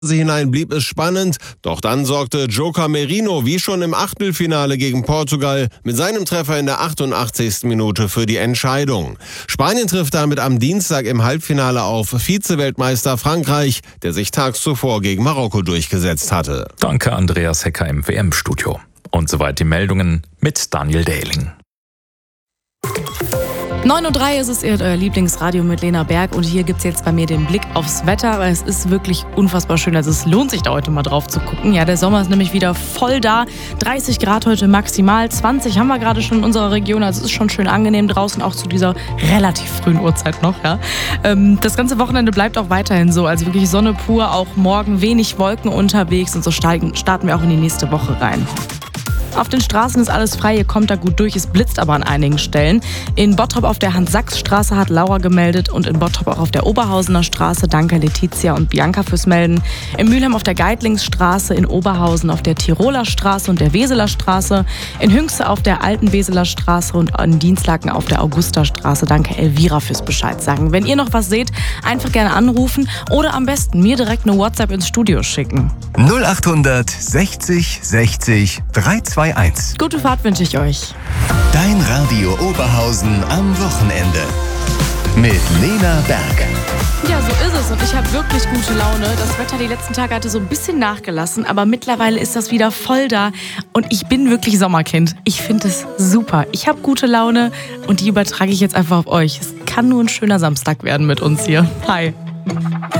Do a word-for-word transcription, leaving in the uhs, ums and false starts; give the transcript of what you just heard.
hinein blieb es spannend, doch dann sorgte Joker Merino wie schon im Achtelfinale gegen Portugal mit seinem Treffer in der achtundachtzigsten Minute für die Entscheidung. Spanien trifft damit am Dienstag im Halbfinale auf Vize-Weltmeister Frankreich, der sich tags zuvor gegen Marokko durchgesetzt hatte. Danke Andreas Hecker im W M-Studio. Und soweit die Meldungen mit Daniel Dehling. neun Uhr drei ist es, euer Lieblingsradio mit Lena Berg, und hier gibt es jetzt bei mir den Blick aufs Wetter, weil es ist wirklich unfassbar schön, also es lohnt sich da heute mal drauf zu gucken. Ja, der Sommer ist nämlich wieder voll da, dreißig Grad heute maximal, zwanzig haben wir gerade schon in unserer Region, also es ist schon schön angenehm draußen, auch zu dieser relativ frühen Uhrzeit noch. Ja. Ähm, das ganze Wochenende bleibt auch weiterhin so, also wirklich Sonne pur, auch morgen wenig Wolken unterwegs, und so steigen, starten wir auch in die nächste Woche rein. Auf den Straßen ist alles frei, ihr kommt da gut durch, es blitzt aber an einigen Stellen. In Bottrop auf der Hans-Sachs-Straße hat Laura gemeldet und in Bottrop auch auf der Oberhausener Straße. Danke Letizia und Bianca fürs Melden. In Mülheim auf der Geitlingsstraße, in Oberhausen auf der Tiroler Straße und der Weseler Straße, in Hünxe auf der alten Weseler Straße und in Dienstlaken auf der Augusta-Straße. Danke Elvira fürs Bescheid sagen. Wenn ihr noch was seht, einfach gerne anrufen oder am besten mir direkt eine WhatsApp ins Studio schicken. null acht sechzig sechzig dreihundertveinundzwanzig. Gute Fahrt wünsche ich euch. Dein Radio Oberhausen am Wochenende. Mit Lena Berg. Ja, so ist es, und ich habe wirklich gute Laune. Das Wetter die letzten Tage hatte so ein bisschen nachgelassen, aber mittlerweile ist das wieder voll da und ich bin wirklich Sommerkind. Ich finde es super. Ich habe gute Laune und die übertrage ich jetzt einfach auf euch. Es kann nur ein schöner Samstag werden mit uns hier. Hi.